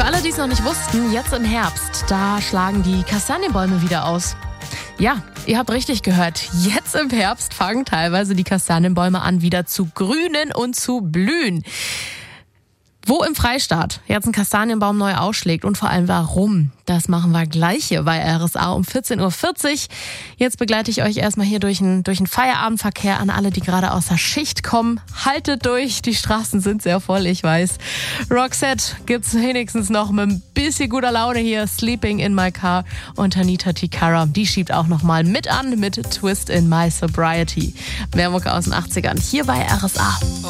Für alle, die es noch nicht wussten, jetzt im Herbst, da schlagen die Kastanienbäume wieder aus. Ja, ihr habt richtig gehört. Jetzt im Herbst fangen teilweise die Kastanienbäume an, wieder zu grünen und zu blühen. Wo im Freistaat jetzt ein Kastanienbaum neu ausschlägt und vor allem warum, das machen wir gleich hier bei RSA um 14.40 Uhr. Jetzt begleite ich euch erstmal hier durch den Feierabendverkehr an alle, die gerade aus der Schicht kommen. Haltet durch, die Straßen sind sehr voll, ich weiß. Roxette gibt's wenigstens noch mit ein bisschen guter Laune hier. Sleeping in my car. Und Anita Tikara, die schiebt auch nochmal mit an mit Twist in my sobriety. Mehr Mucke aus den 80ern hier bei RSA.